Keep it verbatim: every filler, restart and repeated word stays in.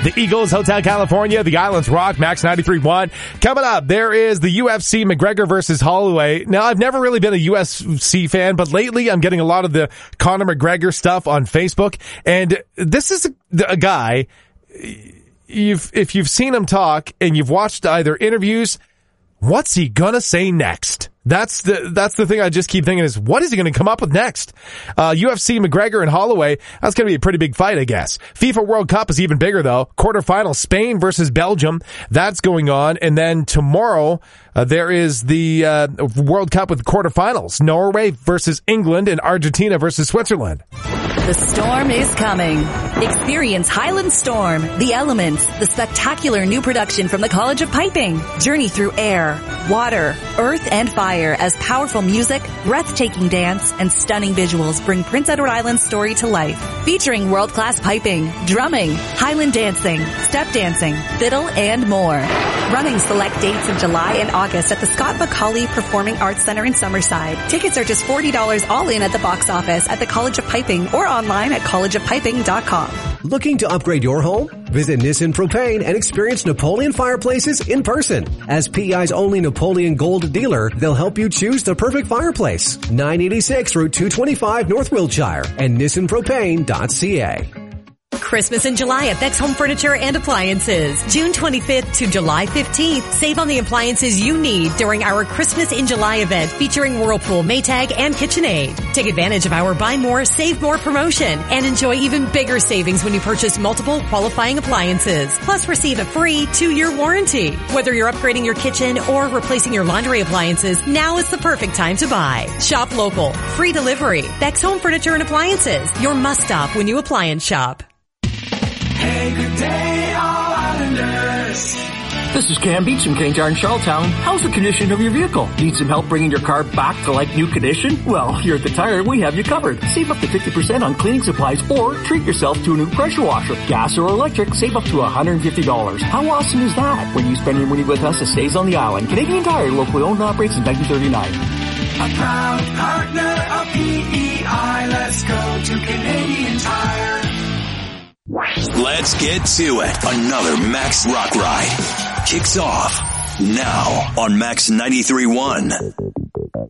The Eagles, Hotel California, the Islands Rock, Max ninety-three point one. Coming up, there is the U F C McGregor versus Holloway. Now, I've never really been a U F C fan, but lately I'm getting a lot of the Conor McGregor stuff on Facebook. And this is a, a guy, you've, if you've seen him talk and you've watched either interviews, what's he gonna say next? That's the, that's the thing I just keep thinking is, what is he going to come up with next? Uh, U F C McGregor and Holloway, that's going to be a pretty big fight, I guess. FIFA World Cup is even bigger though. Quarterfinal, Spain versus Belgium. That's going on. And then tomorrow, uh, there is the, uh, World Cup with quarterfinals. Norway versus England and Argentina versus Switzerland. The storm is coming. Experience Highland Storm, The Elements, the spectacular new production from the College of Piping. Journey through air, water, earth, and fire as powerful music, breathtaking dance, and stunning visuals bring Prince Edward Island's story to life. Featuring world-class piping, drumming, Highland dancing, step dancing, fiddle, and more. Running select dates in July and August at the Scott McCauley Performing Arts Center in Summerside. Tickets are just forty dollars all in at the box office at the College of Piping or online at college of piping dot com. Looking to upgrade your home? Visit Nissan Propane and experience Napoleon fireplaces in person. As P E I's only Napoleon Gold dealer, they'll help you choose the perfect fireplace. nine eighty-six Route two twenty-five North Wiltshire and nissan propane dot c a. Christmas in July at Beck's Home Furniture and Appliances. June twenty-fifth to July fifteenth. Save on the appliances you need during our Christmas in July event featuring Whirlpool, Maytag, and KitchenAid. Take advantage of our Buy More, Save More promotion and enjoy even bigger savings when you purchase multiple qualifying appliances. Plus receive a free two-year warranty. Whether you're upgrading your kitchen or replacing your laundry appliances, now is the perfect time to buy. Shop local. Free delivery. Beck's Home Furniture and Appliances. Your must-stop when you appliance shop. Hey, good day, all Islanders. This is Cam Beach from King John, Charlottetown. How's the condition of your vehicle? Need some help bringing your car back to like new condition? Well, here at The Tire, we have you covered. Save up to fifty percent on cleaning supplies or treat yourself to a new pressure washer. Gas or electric, save up to one hundred fifty dollars. How awesome is that? When you spend your money with us, it stays on the island. Canadian Tire, locally owned and operates since nineteen thirty-nine. A proud partner of P E I. Let's go to Canadian Tire. Let's get to it. Another Max Rock Ride kicks off now on Max ninety-three point one.